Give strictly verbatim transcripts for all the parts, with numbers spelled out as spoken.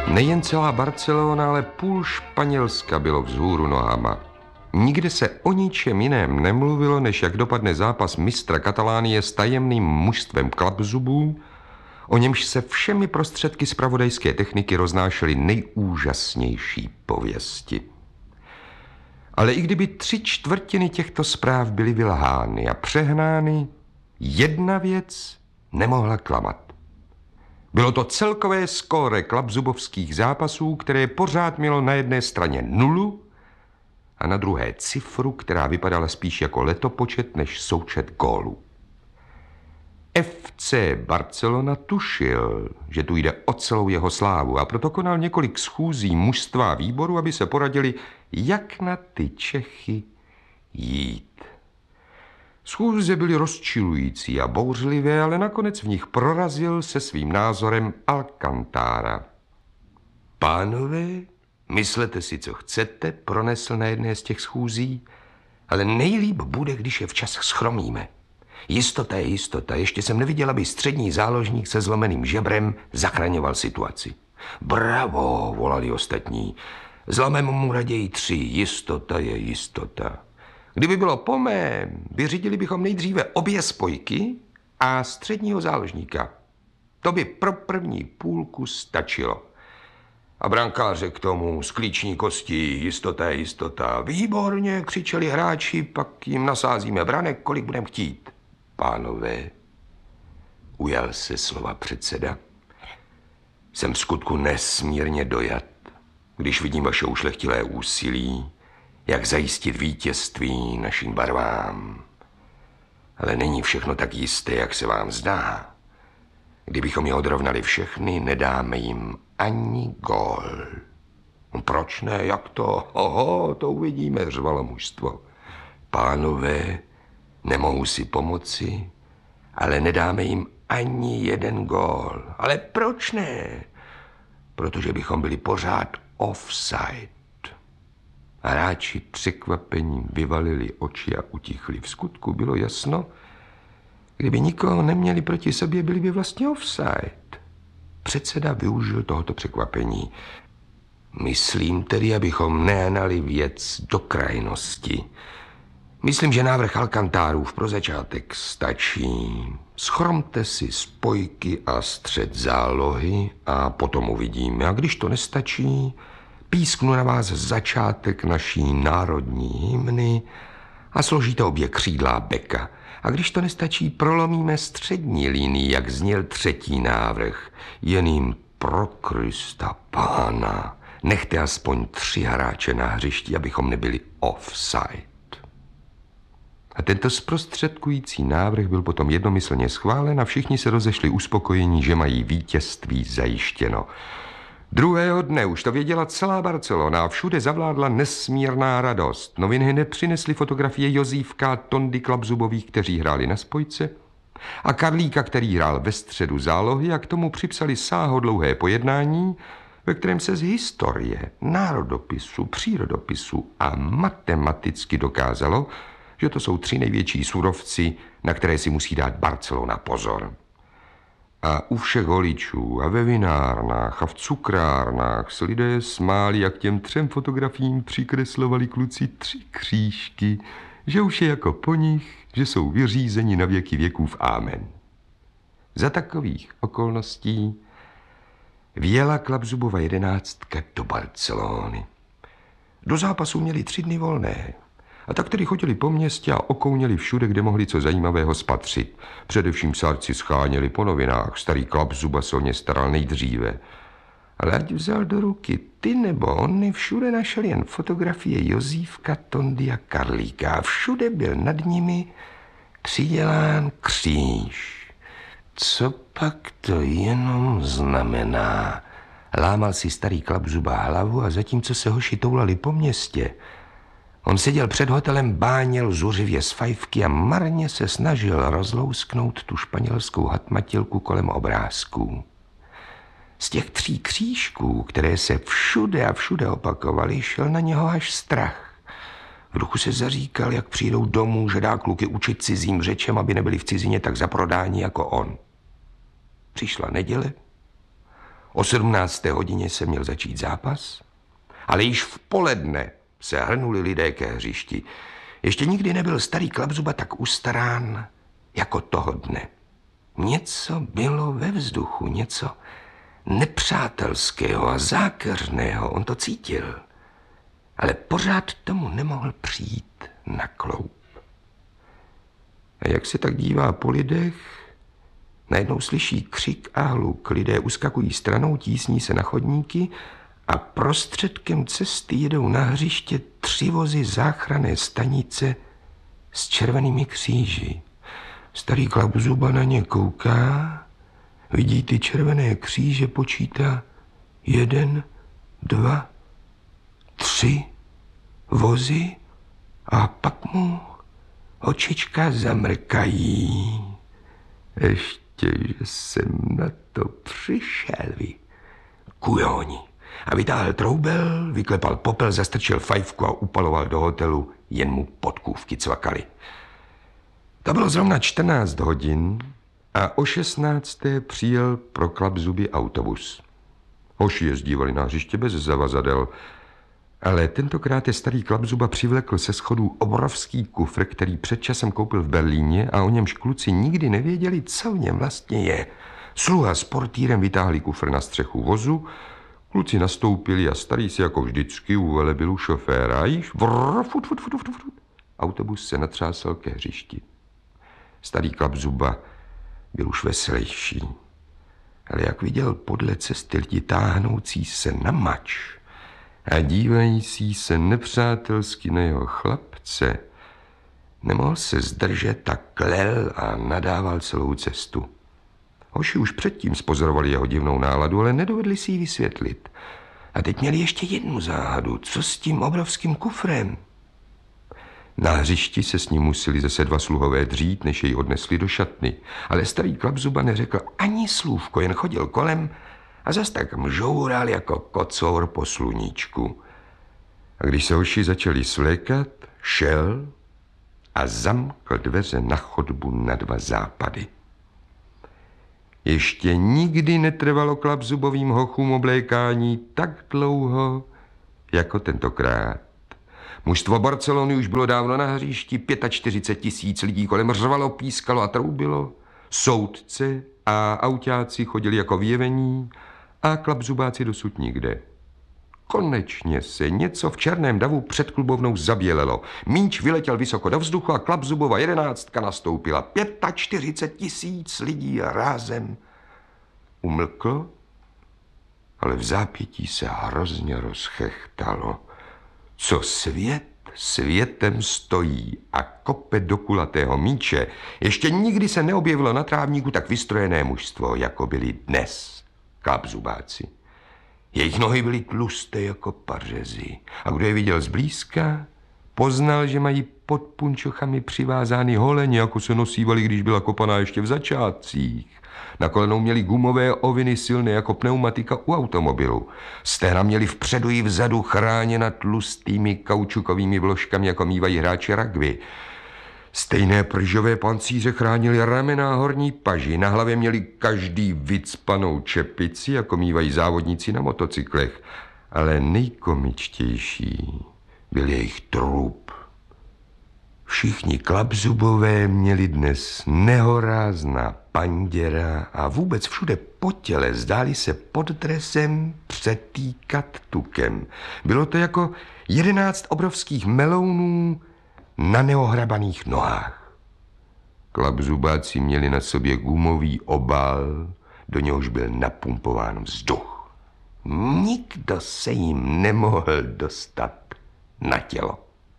Nejen celá Barcelona, ale půl Španělska bylo vzhůru nohama. Nikde se o ničem jiném nemluvilo, než jak dopadne zápas mistra Katalánie s tajemným mužstvem Klapzubů, o němž se všemi prostředky zpravodajské techniky roznášely nejúžasnější pověsti. Ale i kdyby tři čtvrtiny těchto zpráv byly vylhány a přehnány, jedna věc nemohla klamat. Bylo to celkové skóre klapzubovských zápasů, které pořád mělo na jedné straně nulu a na druhé cifru, která vypadala spíš jako letopočet než součet gólů. F C Barcelona tušil, že tu jde o celou jeho slávu, a proto konal několik schůzí mužstva výboru, aby se poradili, jak na ty Čechy jít. Schůze byly rozčilující a bouřlivé, ale nakonec v nich prorazil se svým názorem Alcantara. Pánové, myslete si, co chcete, pronesl na jedné z těch schůzí, ale nejlíp bude, když je včas schromíme. Jistota je jistota. Ještě jsem neviděl, aby střední záložník se zlomeným žebrem zachraňoval situaci. Bravo, volali ostatní. Zlomem mu raději tři. Jistota je jistota. Kdyby bylo po mém, vyřídili bychom nejdříve obě spojky a středního záložníka. To by pro první půlku stačilo. A brankáře k tomu, sklíční kosti, jistota je jistota. Výborně, křičeli hráči, pak jim nasázíme branek, kolik budeme chtít. Pánové, ujal se slova předseda, jsem v skutku nesmírně dojat, když vidím vaše ušlechtilé úsilí, jak zajistit vítězství našim barvám. Ale není všechno tak jisté, jak se vám zdá. Kdybychom je odrovnali všechny, nedáme jim ani gól. Proč ne, jak to? Oho, to uvidíme, řvalo mužstvo. Pánové, nemohu si pomoci, ale nedáme jim ani jeden gól. Ale proč ne? Protože bychom byli pořád offside. Hráči překvapením vyvalili oči a utichli. V skutku bylo jasno, kdyby nikoho neměli proti sobě, byli by vlastně offside. Předseda využil tohoto překvapení. Myslím tedy, abychom nehnali věc do krajnosti. Myslím, že návrh Alcantárův pro začátek stačí. Schromte si spojky a střed zálohy a potom uvidíme. A když to nestačí, písknu na vás začátek naší národní hymny a složíte obě křídla beka. A když to nestačí, prolomíme střední linii, jak zněl třetí návrh. Jen jim pro Krista Pána nechte aspoň tři hráče na hřišti, abychom nebyli offside. A tento zprostředkující návrh byl potom jednomyslně schválen a všichni se rozešli uspokojení, že mají vítězství zajištěno. Druhého dne už to věděla celá Barcelona a všude zavládla nesmírná radost. Noviny nepřinesly fotografie Jozífka a Tondy Klapzubových, kteří hráli na spojce, a Karlíka, který hrál ve středu zálohy, a k tomu připsali sáhodlouhé pojednání, ve kterém se z historie, národopisu, přírodopisu a matematicky dokázalo, že to jsou tři největší surovci, na které si musí dát Barcelona pozor. A u všech holičů a ve vinárnách a v cukrárnách se lidé smáli, jak těm třem fotografiím přikreslovali kluci tři křížky, že už je jako po nich, že jsou vyřízeni na věky věkův amen. Za takových okolností vjela Klapzubova jedenáctka do Barcelony. Do zápasu měli tři dny volné. A tak tedy chodili po městě a okouněli všude, kde mohli co zajímavého spatřit. Především sárci scháněli po novinách, starý Klapzuba se o ně staral nejdříve. Ale ať vzal do ruky ty nebo ony, všude našel jen fotografie Jozífka, Tondy a Karlíka. A všude byl nad nimi přidělán kříž. Co pak to jenom znamená? Lámal si starý Klapzuba hlavu a zatímco se hoši toulali po městě, on seděl před hotelem, báněl zuřivě z fajfky a marně se snažil rozlousknout tu španělskou hatmatilku kolem obrázků. Z těch tří křížků, které se všude a všude opakovaly, šel na něho až strach. V duchu se zaříkal, jak přijdou domů, že dá kluky učit cizím řečem, aby nebyli v cizině tak zaprodáni jako on. Přišla neděle, O sedmnácté hodině se měl začít zápas, ale již v poledne se hrnuli lidé ke hřišti. Ještě nikdy nebyl starý Klapzuba tak ustarán jako toho dne. Něco bylo ve vzduchu, něco nepřátelského a zákeřného, on to cítil. Ale pořád tomu nemohl přijít na kloub. A jak se tak dívá po lidech, najednou slyší křik a hluk. Lidé uskakují stranou, tísní se na chodníky a prostředkem cesty jedou na hřiště tři vozy záchranné stanice s červenými kříži. Starý Klapzuba na ně kouká, vidí ty červené kříže, počítá jeden, dva, tři vozy a pak mu očička zamrkají. Ještě, že jsem na to přišel, vy kujoni. A vytáhl troubel, vyklepal popel, zastrčil fajfku a upaloval do hotelu, jen mu podkůvky cvakaly. To bylo zrovna čtrnáct hodin a o šestnácté přijel pro Klapzuby autobus. Hoši jezdívali na hřiště bez zavazadel, ale tentokrát je starý Klapzuba přivlekl se schodů obrovský kufr, který před časem koupil v Berlíně a o němž kluci nikdy nevěděli, co v něm vlastně je. Sluha s portýrem vytáhli kufr na střechu vozu, kluci nastoupili a starý si jako vždycky u velebilu šoféra. Již vrr, fut, fut, fut, fut, fut. Autobus se natřásal ke hřišti. Starý Klapzuba byl už veselější, ale jak viděl podle cesty lidi táhnoucí se na mač a dívající se nepřátelsky na jeho chlapce, nemohl se zdržet a klel a nadával celou cestu. Hoši už předtím spozorovali jeho divnou náladu, ale nedovedli si ji vysvětlit. A teď měli ještě jednu záhadu. Co s tím obrovským kufrem? Na hřišti se s ním museli zase dva sluhové dřít, než jej odnesli do šatny. Ale starý Klapzuba neřekl ani slůvko, jen chodil kolem a zas tak mžoural jako kocour po sluníčku. A když se hoši začali svlékat, šel a zamkl dveře na chodbu na dva západy. Ještě nikdy netrvalo Klapzubovým hochům oblékání tak dlouho, jako tentokrát. Mužstvo Barcelony už bylo dávno na hřišti, čtyřicet pět tisíc lidí kolem řvalo, pískalo a troubilo. Soudce a autáci chodili jako vyjevení a Klapzubáci dosud nikde. Konečně se něco v černém davu před klubovnou zabělelo. Míč vyletěl vysoko do vzduchu a Klapzubova jedenáctka nastoupila. čtyřicet pět tisíc lidí rázem umlklo, ale v zápětí se hrozně rozchechtalo. Co svět světem stojí a kope do kulatého míče, ještě nikdy se neobjevilo na trávníku tak vystrojené mužstvo, jako byli dnes Klapzubáci. Jejich nohy byly tlusté jako pařezy a kdo je viděl zblízka, poznal, že mají pod punčochami přivázány holeně, jako se nosívali, když byla kopaná ještě v začátcích. Na kolenou měli gumové oviny silné jako pneumatika u automobilu. Stehna měli vpředu i vzadu chráněna tlustými kaučukovými vložkami, jako mývají hráči rugby. Stejné pržové pancíře chránili ramena a horní paži. Na hlavě měli každý vycpanou čepici, jako mývají závodníci na motocyklech. Ale nejkomičtější byl jejich trup. Všichni Klapzubové měli dnes nehorázná panděra a vůbec všude po těle zdáli se pod dresem přetýkat tukem. Bylo to jako jedenáct obrovských melounů na neohrabaných nohách. Klapzubáci měli na sobě gumový obal, do něhož byl napumpován vzduch. Nikdo se jim nemohl dostat na tělo.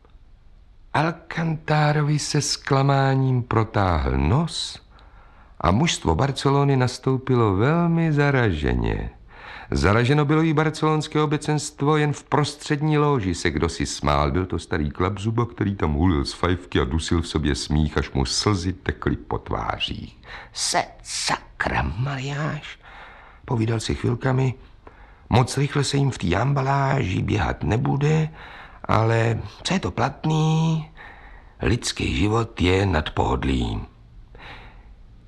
Alcantárovi se zklamáním protáhl nos a mužstvo Barcelony nastoupilo velmi zaraženě. Zaraženo bylo i barcelonské obecenstvo, jen v prostřední lóži se kdosi smál. Byl to starý Klapzuba, který tam hulil z fajfky a dusil v sobě smích, až mu slzy tekly po tvářích. Se sakra Mariáš, povídal si chvilkami, moc rychle se jim v té ambaláži běhat nebude, ale co je to platný, lidský život je nad pohodlím.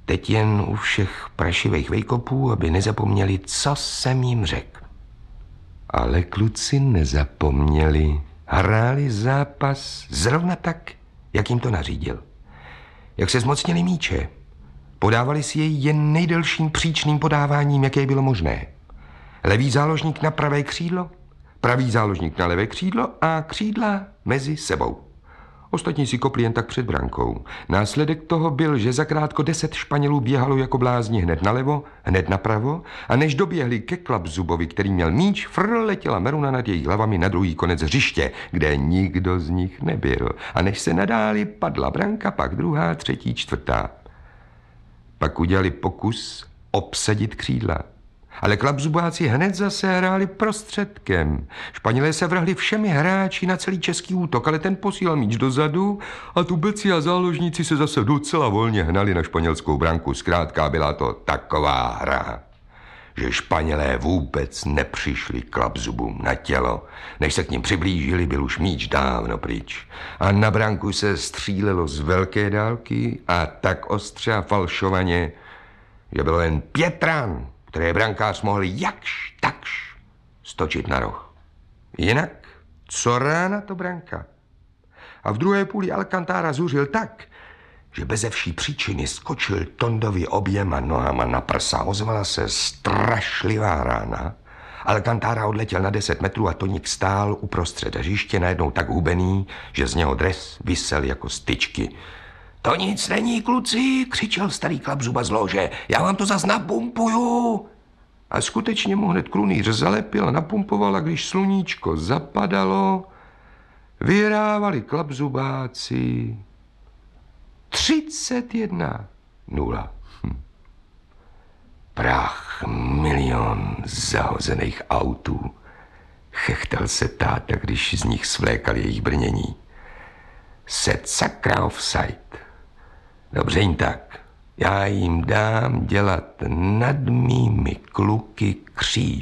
Teď jen u všech prašivých vejkopů, aby nezapomněli, co jsem jim řekl. Ale kluci nezapomněli. Hráli zápas zrovna tak, jak jim to nařídil. Jak se zmocnili míče, podávali si jej jen nejdelším příčným podáváním, jaké bylo možné. Levý záložník na pravé křídlo, pravý záložník na levé křídlo a křídla mezi sebou. Ostatní si kopli jen tak před brankou. Následek toho byl, že zakrátko deset Španělů běhalo jako blázni hned nalevo, hned napravo a než doběhli ke Klapzubovi, který měl míč, frl letěla meruna nad jejich hlavami na druhý konec hřiště, kde nikdo z nich nebyl. A než se nadáli, padla branka, pak druhá, třetí, čtvrtá. Pak udělali pokus obsadit křídla. Ale Klapzubáci hned zase hráli prostředkem. Španělé se vrhli všemi hráči na celý český útok, ale ten posílal míč dozadu a tubeci a záložníci se zase docela volně hnali na španělskou branku. Zkrátka byla to taková hra, že Španělé vůbec nepřišli Klapzubům na tělo. Než se k ním přiblížili, byl už míč dávno pryč. A na branku se střílelo z velké dálky a tak ostře a falšovaně, že bylo jen pět ran, které brankář mohl jakž takž stočit na roh. Jinak, co rána to branka. A v druhé půli Alcantara zuřil tak, že beze vší příčiny skočil Tondovi oběma nohama na prsa. Ozvala se strašlivá rána. Alcantara odletěl na deset metrů a Toník stál uprostřed hřiště najednou tak hubený, že z něho dres visel jako z tyčky. To nic není, kluci, křičel starý Klapzuba z lože. Já vám to zas napumpuju. A skutečně mu hned krunýř zalepil a napumpoval, a když sluníčko zapadalo, vyhrávali Klapzubáci třicet jedna nula. Hm. Prach milion zahozených autů. Chechtal se táta, když z nich svlékal jejich brnění. Set sakra offside. Dobře jim tak. Já jim dám dělat nad mými kluky kříž.